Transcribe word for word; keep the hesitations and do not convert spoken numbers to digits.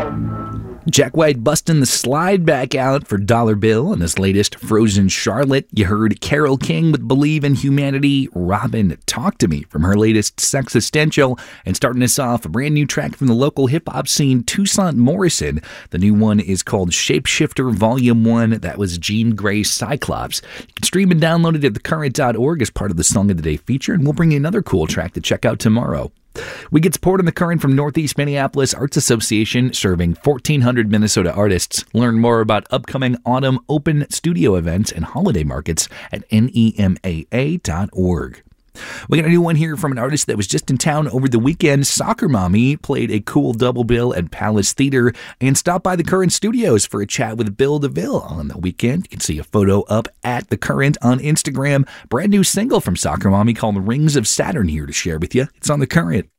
Jack White busting the slide back out for Dollar Bill in his latest Frozen Charlotte. You heard Carole King with Believe in Humanity. Robin, Talk to Me from her latest Sexistential. And starting us off, a brand new track from the local hip-hop scene, Toussaint Morrison. The new one is called Shapeshifter Volume one. That was Jean Grey Cyclops. You can stream and download it at the current dot org as part of the Song of the Day feature, and we'll bring you another cool track to check out tomorrow. We get support on The Current from Northeast Minneapolis Arts Association, serving fourteen hundred Minnesota artists. Learn more about upcoming autumn open studio events and holiday markets at N E M A A dot org. We got a new one here from an artist that was just in town over the weekend. Soccer Mommy played a cool double bill at Palace Theater and stopped by The Current Studios for a chat with Bill DeVille on the weekend. You can see a photo up at The Current on Instagram. Brand new single from Soccer Mommy called Rings of Saturn here to share with you. It's on The Current.